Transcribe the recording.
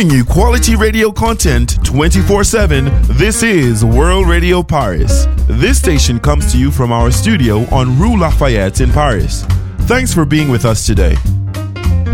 Bringing you quality radio content 24/7, this is World Radio Paris. This station comes to you from our studio on Rue Lafayette in Paris. Thanks for being with us today.